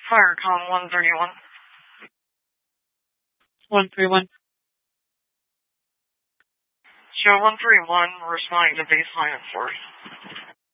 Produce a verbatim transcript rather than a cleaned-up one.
Firecom one thirty-one. one three one. Show one three one, responding to baseline at four.